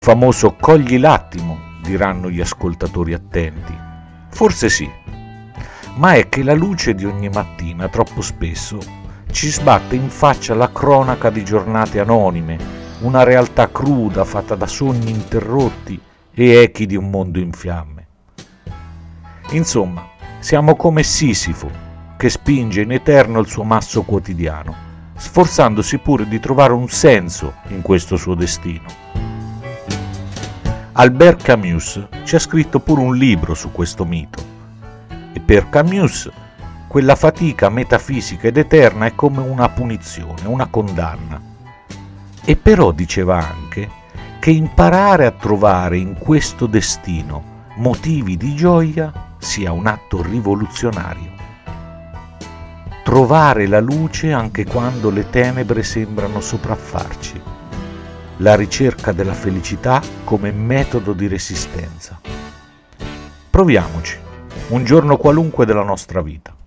Famoso cogli l'attimo, diranno gli ascoltatori attenti. Forse sì, ma è che la luce di ogni mattina troppo spesso ci sbatte in faccia la cronaca di giornate anonime, una realtà cruda fatta da sogni interrotti e echi di un mondo in fiamme. Insomma, siamo come Sisifo, che spinge in eterno il suo masso quotidiano, sforzandosi pure di trovare un senso in questo suo destino. Albert Camus ci ha scritto pure un libro su questo mito, e per Camus quella fatica metafisica ed eterna è come una punizione, una condanna. E però diceva anche che imparare a trovare in questo destino motivi di gioia sia un atto rivoluzionario. Trovare la luce anche quando le tenebre sembrano sopraffarci. La ricerca della felicità come metodo di resistenza. Proviamoci, un giorno qualunque della nostra vita.